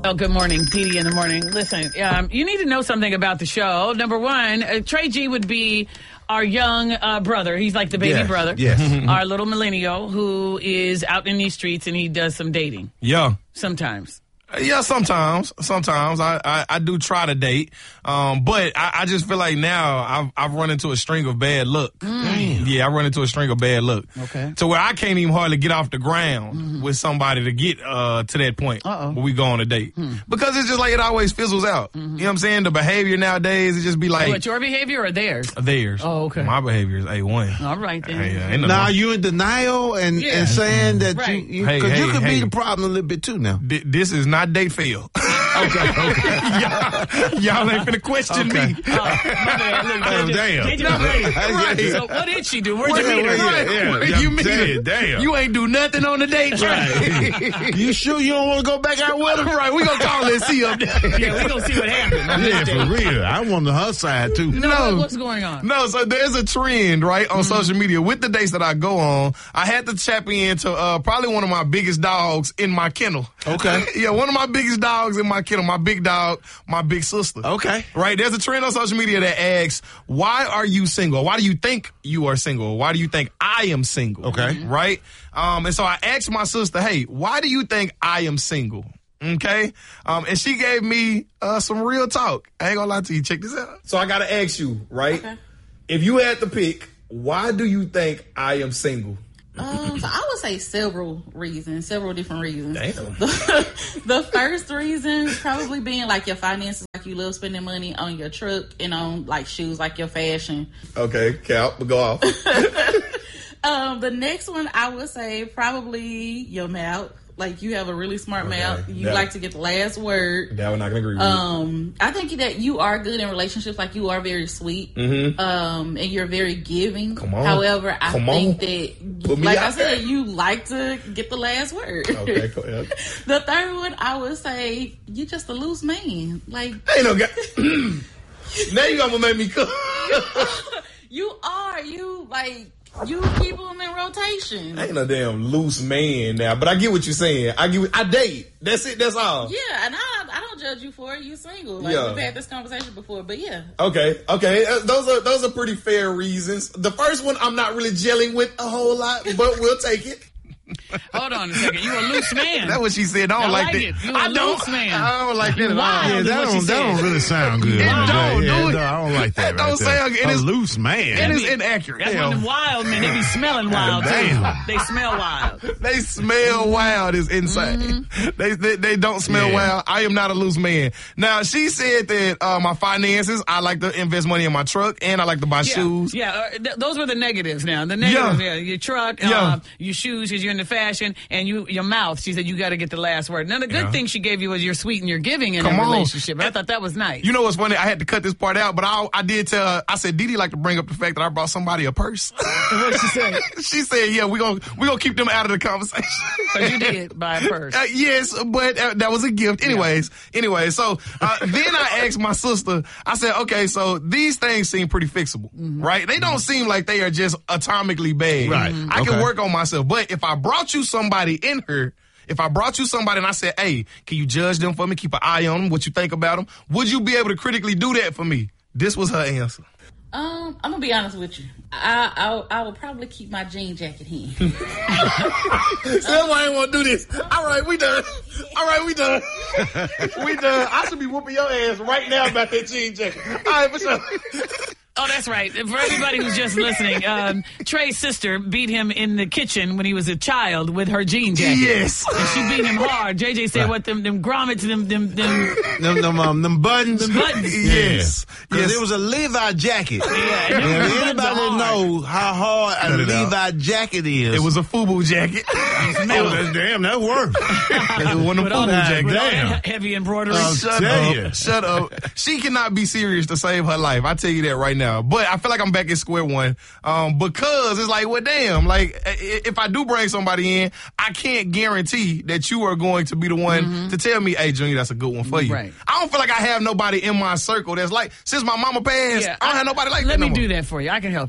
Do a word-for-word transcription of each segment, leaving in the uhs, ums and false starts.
Oh, good morning, Petey in the morning. Listen, um, you need to know something about the show. Number one, uh, Trey G would be our young uh, brother. He's like the baby yes, brother. Yes. Our little millennial who is out in these streets and he does some dating. Yeah. Sometimes. Yeah, sometimes. Sometimes I, I, I do try to date, um, but I, I just feel like now I've, I've run into a string of bad luck. Mm. Yeah, I run into a string of bad luck. Okay. To where I can't even hardly get off the ground mm-hmm. with somebody to get uh, to that point Uh-oh. where we go on a date. Hmm. Because it's just like it always fizzles out. Mm-hmm. You know what I'm saying? The behavior nowadays, it just be like. What, your behavior or theirs? Theirs. Oh, okay. My behavior is A one. All right, then. Hey, uh, ain't no now, no. you in denial and, Yeah. and saying that Right. you, you, Hey, cause hey, you could hey. be the problem a little bit too now. D- this is not date fail. Okay, okay. y'all, y'all ain't finna question Okay. me. Oh, my bad. Look, Oh, J J, damn. J J, right. Right. So what did she do? Where'd Where you meet her? you yeah, yeah. Where Yeah, you meet damn, her? damn. You ain't do nothing on the date, Right. You sure you don't want to go back out with her? Right, we gonna call and see up there. Yeah, we gonna see what happens. on this Yeah, date. for real. I want her side too. No, No. what's going on? No, so there's a trend, right, on mm-hmm. social media with the dates that I go on. I had to tap into uh, probably one of my biggest dogs in my kennel. Okay. Yeah, one of my biggest dogs in my kennel, my big dog, my big sister. Okay. Right, there's a trend on social media that asks, why are you single? Why do you think you are single? Why do you think I am single? Okay. Right? Um, and so I asked my sister, hey, why do you think I am single? Okay. Um, and she gave me uh, some real talk. I ain't gonna lie to you. Check this out. So I gotta ask you, right? Okay. If you had to pick, why do you think I am single? Um, so I would say several reasons, several different reasons. Damn. The, the first reason probably being like your finances, like you love spending money on your truck and on like shoes, like your fashion. Okay, Cap, but go off. Um, the next one I would say probably your mouth. Like you have a really smart Okay, mouth. You that- like to get the last word. That one I can agree with. Um, I think that you are good in relationships. Like you are very sweet, Mhm. um, and you're very giving. Come on. However, I Come think on. that, Put me like out I said, there. you like to get the last word. Okay, go ahead. The third one, I would say, you just a loose man. Like Ain't no guy. Now you gonna make me cook. you are, you like you keep them in rotation. I ain't no damn loose man now, but I get what you're saying. I get. I date. That's it. That's all. Yeah, and I, I don't judge you for it. You single. Like Yeah. we've had this conversation before, but yeah. Okay, okay, uh, those are those are pretty fair reasons. The first one I'm not really gelling with a whole lot, but we'll take it. Hold on a second. You a loose man. That's what she said. I don't I like, like that. it. You a I don't. loose man. I don't like that at all. wild. Yeah, is that what she don't, that said. don't really sound good. It right don't, there. do Yeah, it. no, I don't like that. It don't right there. sound- it a is- loose man. It is inaccurate. That's Hell. one of them wild men. They be smelling wild too. Damn. They smell wild. They smell wild is insane. Mm-hmm. They, they they don't smell Yeah. wild. I am not a loose man. Now she said that uh, my finances, I like to invest money in my truck and I like to buy Yeah, shoes. yeah. Uh, th- those were the negatives. Now the negatives, yeah, Yeah. your truck, Yeah. uh, your shoes because you're into fashion, and you your mouth. She said you got to get the last word. Now the good Yeah. thing she gave you was you're sweet and you're giving in Come a on. relationship. I thought that was nice. You know what's funny? I had to cut this part out, but I I did tell her, I said, Didi like to bring up the fact that I brought somebody a purse. what did she say? She said, yeah, we're going we gonna keep them out of the conversation. Because you did buy a purse. Uh, yes, but uh, that was a gift. Anyways, anyway, so uh, then I asked my sister, I said, okay, so these things seem pretty fixable, Mm-hmm. right? They don't seem like they are just atomically bad. Right. Mm-hmm. I can Okay. work on myself. But if I brought you somebody in here, if I brought you somebody and I said, hey, can you judge them for me? Keep an eye on them, what you think about them? Would you be able to critically do that for me? This was her answer. Um, I'm gonna be honest with you. I I, I would probably keep my jean jacket in. So that's why I ain't want to do this. All right, we done. All right, we done. We done. I should be whooping your ass right now about that jean jacket. All right, for sure. Oh, that's right. For everybody who's just listening, um, Trey's sister beat him in the kitchen when he was a child with her jean jacket. Yes. And she beat him hard. J J said, what, them, them grommets, them, them, them, them, them, um, them buttons. them buttons. Yes. Because Yes. it was a Levi jacket. Yeah, and And them if buttons anybody are hard. know how hard a Cut it out. Levi jacket is, It was a FUBU jacket. oh, that, damn, that worked. It wasn't a With all FUBU that, jacket. with all Damn. that heavy embroidery. Um, Shut tell up. ya. Shut up. She cannot be serious to save her life. I tell you that right now. But I feel like I'm back at square one. Um, because it's like, well, damn, like i- if I do bring somebody in, I can't guarantee that you are going to be the one to tell me, hey, Junior, that's a good one for you. Right. I don't feel like I have nobody in my circle that's like, since my mama passed, Yeah, I don't have nobody like Let that me no more. do that for you. I can help you.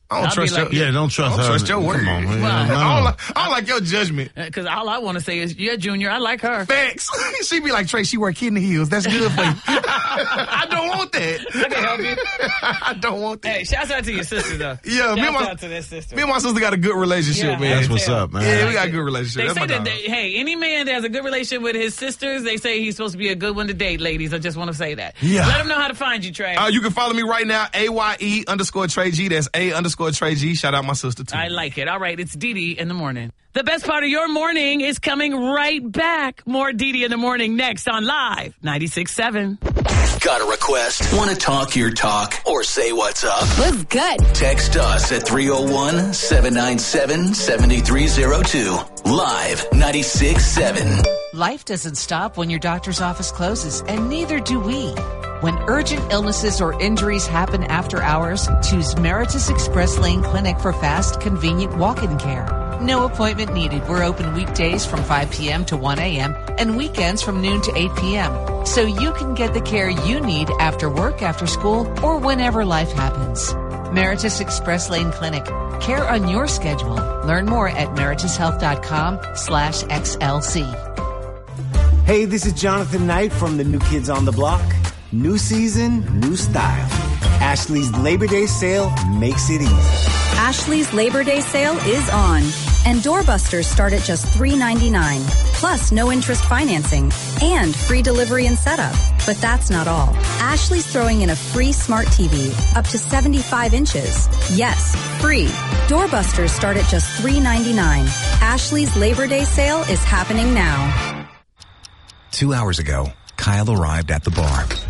I don't I'll trust be like, your, Yeah, don't trust I don't her. trust your word. Come on, man. Why? No. I don't, like, I don't like your judgment. Because all I want to say is, yeah, Junior, I like her. Facts. She be like, Trey, she wear kidney heels. That's good for you. I don't want that. I can help you. I don't want that. Hey, shouts out to your sister, though. Yeah, me and Shouts my- out to that sister. Me and my sister got a good relationship, Yeah, man. That's I what's tell. up, man. Yeah, we Like got a it. good relationship. They That's say my that, dog. they, hey, any man that has a good relationship with his sisters, they say he's supposed to be a good one to date, ladies. I just want to say that. Yeah. Let them know how to find you, Trey. Uh, you can follow me right now, A Y E underscore Trey G. That's A underscore Trey G. Shout out my sister, too. I like it. All right, it's Dee Dee in the morning. The best part of your morning is coming right back. More Dee Dee in the morning next on Live ninety-six point seven. Got a request? Want to talk your talk or say what's up? What's good? Text us at three oh one, seven nine seven, seven three oh two. Live ninety-six point seven. Life doesn't stop when your doctor's office closes, and neither do we. When urgent illnesses or injuries happen after hours, choose Meritus Express Lane Clinic for fast, convenient walk-in care. No appointment needed. We're open weekdays from five p.m. to one a.m. and weekends from noon to eight p.m. so you can get the care you need after work, after school, or whenever life happens. Meritus Express Lane Clinic. Care on your schedule. Learn more at meritushealth.com slash XLC. Hey, this is Jonathan Knight from the New Kids on the Block. New season, new style. Ashley's Labor Day sale makes it easy. Ashley's Labor Day sale is on, and doorbusters start at just three ninety-nine, plus no interest financing and free delivery and setup. But that's not all. Ashley's throwing in a free smart T V up to seventy-five inches. Yes, free. Doorbusters start at just three ninety-nine. Ashley's Labor Day sale is happening now. Two hours ago, Kyle arrived at the bar.